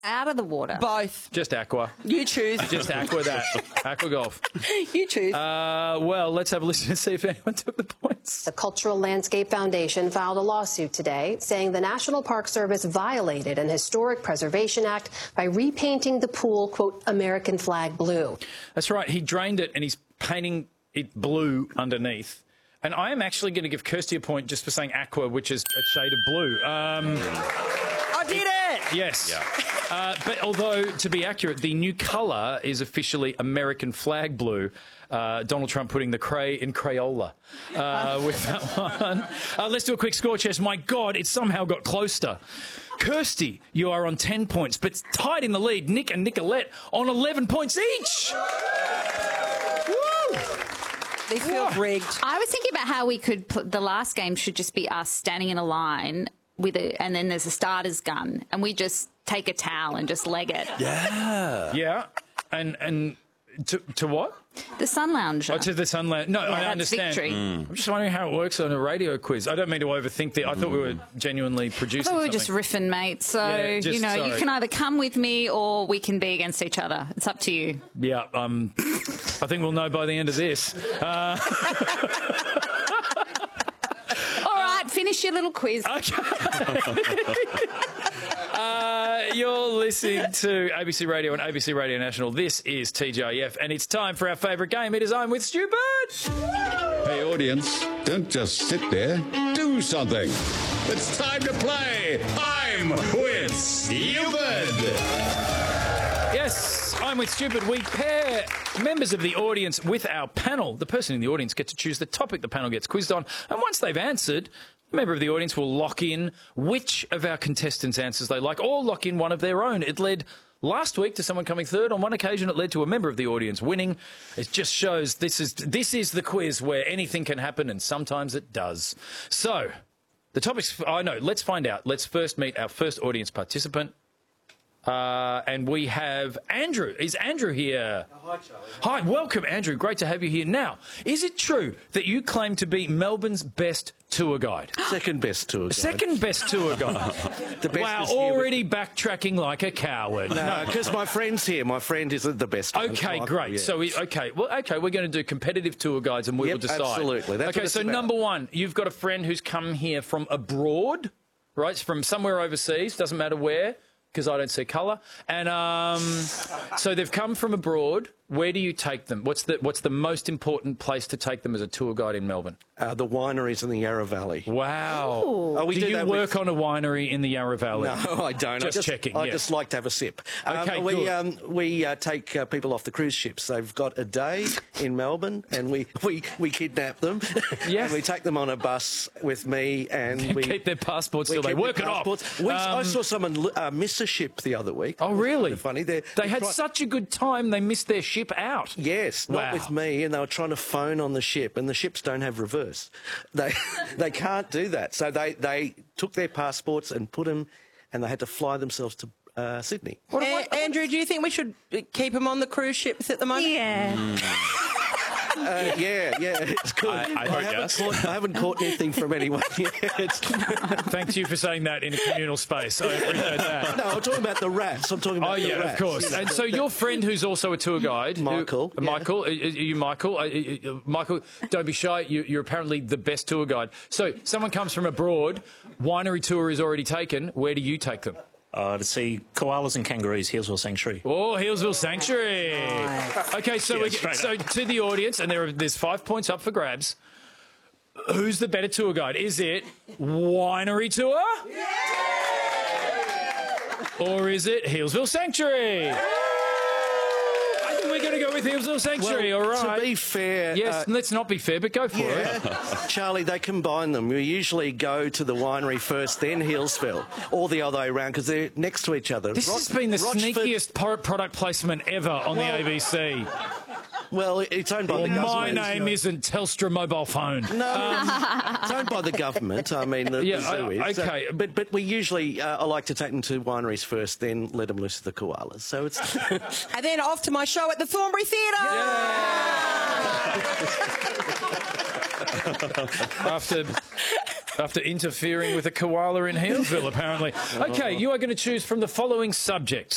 out of the water? Both. Just aqua. You choose. Just aqua that. Aqua golf. You choose. Well, let's have a listen and see if anyone took the points. The Cultural Landscape Foundation filed a lawsuit today saying the National Park Service violated an Historic Preservation Act by repainting the pool, quote, American flag blue. That's right. He drained it and he's painting it blue underneath. And I am actually going to give Kirsty a point just for saying aqua, which is a shade of blue. I did it! Yes. Yeah. But although, to be accurate, the new colour is officially American flag blue. Donald Trump putting the cray in Crayola with that one. Let's do a quick score test. My God, it somehow got closer. Kirsty, you are on 10 points, but tied in the lead, Nick and Nicolette on 11 points each. Woo! This feels rigged. I was thinking about how we could put the last game should just be us standing in a line with and then there's a starter's gun, and we just take a towel and just leg it. Yeah. Yeah. And to what? The Sun Lounger. Oh, to the Sun Lounger. No, Yeah, I that's understand. victory. I'm just wondering how it works on a radio quiz. I don't mean to overthink it. I thought we were genuinely producing I thought we were something. just riffing, mate. So, Yeah, you can either come with me or we can be against each other. It's up to you. Yeah, I think we'll know by the end of this. All right, finish your little quiz. You're listening to ABC Radio and ABC Radio National. This is TGIF, and it's time for our favourite game. It is I'm with Stupid. Hey, audience, don't just sit there. Do something. It's time to play I'm with Stupid. Yes, I'm with Stupid. We pair members of the audience with our panel. The person in the audience gets to choose the topic the panel gets quizzed on, and once they've answered, a member of the audience will lock in which of our contestants' answers they like, or lock in one of their own. It led last week to someone coming third. On one occasion, it led to a member of the audience winning. It just shows this is the quiz where anything can happen, and sometimes it does. So, the topics... let's find out. Let's first meet our first audience participant. And we have Andrew. Is Andrew here? Hi, Charlie. Hi, welcome, Andrew. Great to have you here. Now, is it true that you claim to be Melbourne's best tour guide? Second best tour guide. Second best tour guide. The best wow, is here already backtracking like a coward. No, because my friend's here. My friend isn't the best. Okay, great. Yeah. So, we're going to do competitive tour guides and we will decide. Absolutely. That's okay, what it's so about. number one, you've got a friend who's come here from abroad, right? From somewhere overseas, doesn't matter where, because I don't see colour. And so they've come from abroad. Where do you take them? What's the most important place to take them as a tour guide in Melbourne? The wineries in the Yarra Valley. Wow. Oh, we do you work on a winery in the Yarra Valley? No, I don't. Just checking. I just like to have a sip. Okay, we take people off the cruise ships. They've got a day in Melbourne, and we kidnap them. Yeah. And we take them on a bus with me, and we keep their passports till they keep work their it off. passports. I saw someone miss a ship the other week. Oh, really? Funny. They had such a good time, they missed their ship out. Yes, Wow. not with me, and they were trying to phone on the ship, and the ships don't have reverse. They can't do that. So they took their passports and put them, and they had to fly themselves to Sydney. Andrew, do you think we should keep them on the cruise ships at the moment? Yeah. Yeah, it's good. I haven't caught anything from anyone yet. Thanks you for saying that in a communal space. I appreciate that. No, I'm talking about the rats. I'm talking about the rats. Of course. And so your friend who's also a tour guide... Michael. Michael, are you Michael? Michael, don't be shy. You're apparently the best tour guide. So someone comes from abroad, winery tour is already taken. Where do you take them? To see koalas and kangaroos, Healesville Sanctuary. Oh, Healesville Sanctuary. Nice. Okay, so to the audience, and there's 5 points up for grabs. Who's the better tour guide? Is it winery tour? Yeah! Or is it Healesville Sanctuary? I think we're going to go with Healesville Sanctuary, Well, all right. To be fair... Yes, let's not be fair, but go for it. Charlie, they combine them. We usually go to the winery first, then Healesville, or the other way around, because they're next to each other. This has been the sneakiest product placement ever on the ABC. Well, it's owned by the government. My name isn't Telstra mobile phone. No, it's owned by the government. I mean, the zoo is. Okay. But we usually, I like to take them to wineries first, then let them loose the koalas. So it's... And then off to my show at the Thornbury Theatre! After interfering with a koala in Healesville, apparently. Okay, you are going to choose from the following subjects.